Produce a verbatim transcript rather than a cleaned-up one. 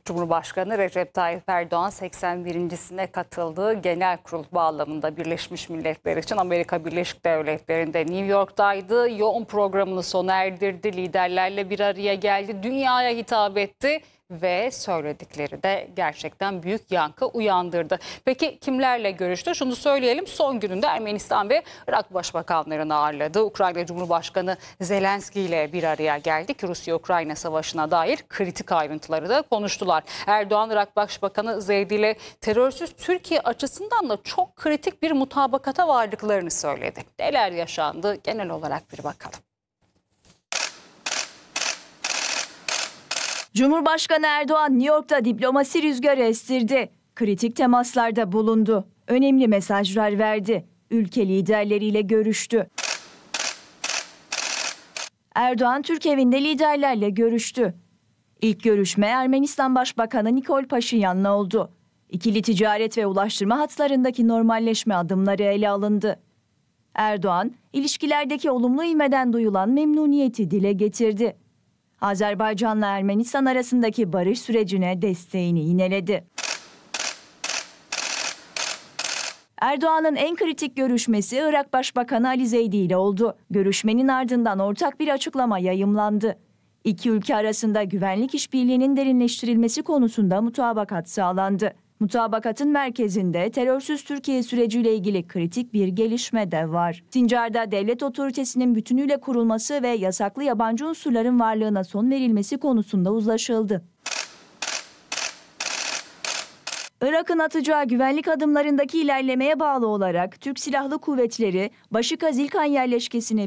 Cumhurbaşkanı Recep Tayyip Erdoğan seksen birincisine katıldığı genel kurul bağlamında Birleşmiş Milletler için Amerika Birleşik Devletleri'nde New York'taydı. Yoğun programını sona erdirdi, liderlerle bir araya geldi, dünyaya hitap etti ve söyledikleri de gerçekten büyük yankı uyandırdı. Peki kimlerle görüştü? Şunu söyleyelim, son gününde Ermenistan ve Irak başbakanlarını ağırladı. Ukrayna Cumhurbaşkanı Zelenski ile bir araya geldi ki Rusya-Ukrayna savaşına dair kritik ayrıntıları da konuştular. Erdoğan, Irak Başbakanı Zeydi ile terörsüz Türkiye açısından da çok kritik bir mutabakata vardıklarını söyledi. Neler yaşandı? Genel olarak bir bakalım. Cumhurbaşkanı Erdoğan New York'ta diplomasi rüzgarı estirdi. Kritik temaslarda bulundu. Önemli mesajlar verdi. Ülke liderleriyle görüştü. Erdoğan Türk evinde liderlerle görüştü. İlk görüşme Ermenistan Başbakanı Nikol Paşinyan'la oldu. İkili ticaret ve ulaştırma hatlarındaki normalleşme adımları ele alındı. Erdoğan, ilişkilerdeki olumlu ivmeden duyulan memnuniyeti dile getirdi. Azerbaycan'la Ermenistan arasındaki barış sürecine desteğini yineledi. Erdoğan'ın en kritik görüşmesi Irak Başbakanı Ali Zeydi ile oldu. Görüşmenin ardından ortak bir açıklama yayımlandı. İki ülke arasında güvenlik işbirliğinin derinleştirilmesi konusunda mutabakat sağlandı. Mutabakatın merkezinde terörsüz Türkiye süreciyle ilgili kritik bir gelişme de var. Sincar'da devlet otoritesinin bütünüyle kurulması ve yasaklı yabancı unsurların varlığına son verilmesi konusunda uzlaşıldı. Irak'ın atacağı güvenlik adımlarındaki ilerlemeye bağlı olarak Türk Silahlı Kuvvetleri Başika Zilkan yerleşkesini